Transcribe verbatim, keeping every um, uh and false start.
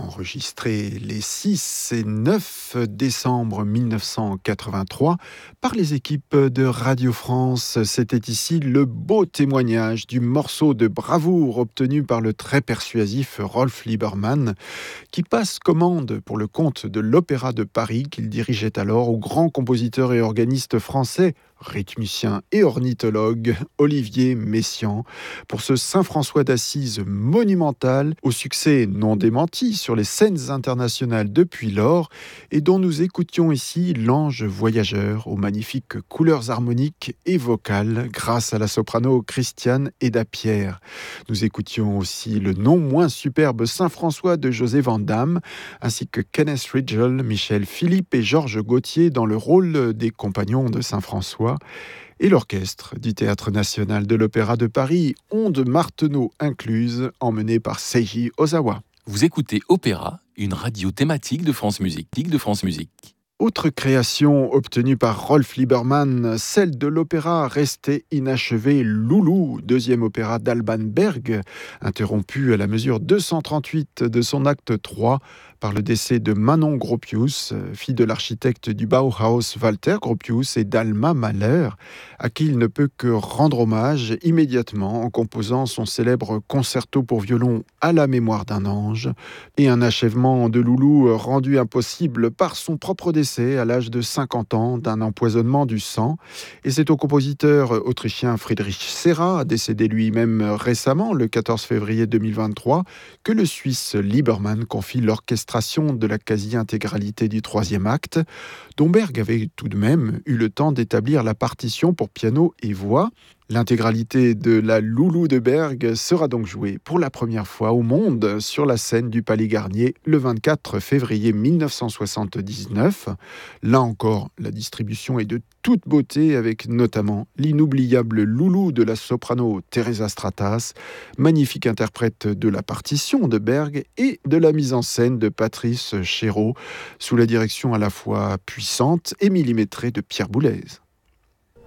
enregistré les six et neuf décembre mille neuf cent quatre-vingt-trois par les équipes de Radio France. C'était ici le beau témoignage du morceau de bravoure obtenu par le très persuasif Rolf Liebermann, qui passe commande pour le compte de l'Opéra de Paris qu'il dirigeait alors au grand compositeur et organiste français, rythmicien et ornithologue Olivier Messiaen, pour ce Saint-François d'Assise monumental au succès non démenti sur les scènes internationales depuis lors et dont nous écoutions ici l'ange voyageur aux magnifiques couleurs harmoniques et vocales grâce à la soprano Christiane Eda-Pierre. Nous écoutions aussi le non moins superbe Saint-François de José Van Damme ainsi que Kenneth Ridgell, Michel Philippe et Georges Gautier dans le rôle des compagnons de Saint-François et l'orchestre du Théâtre National de l'Opéra de Paris, ondes Marteneau incluses, emmené par Seiji Ozawa. Vous écoutez Opéra, une radio thématique de France Musique. de France Musique. Autre création obtenue par Rolf Liebermann, celle de l'opéra resté inachevé Loulou, deuxième opéra d'Alban Berg, interrompu à la mesure deux cent trente-huit de son acte trois par le décès de Manon Gropius, fille de l'architecte du Bauhaus Walter Gropius et d'Alma Mahler, à qui il ne peut que rendre hommage immédiatement en composant son célèbre concerto pour violon à la mémoire d'un ange, et un achèvement de Loulou rendu impossible par son propre décès à l'âge de cinquante ans d'un empoisonnement du sang. Et c'est au compositeur autrichien Friedrich Serra, décédé lui-même récemment, le quatorze février deux mille vingt-trois, que le Suisse Liebermann confie l'orchestration de la quasi-intégralité du troisième acte, dont Berg avait tout de même eu le temps d'établir la partition pour piano et voix. L'intégralité de la Loulou de Berg sera donc jouée pour la première fois au monde sur la scène du Palais Garnier le vingt-quatre février mille neuf cent soixante-dix-neuf. Là encore, la distribution est de toute beauté avec notamment l'inoubliable Loulou de la soprano Teresa Stratas, magnifique interprète de la partition de Berg et de la mise en scène de Patrice Chéreau, sous la direction à la fois puissante et millimétrée de Pierre Boulez.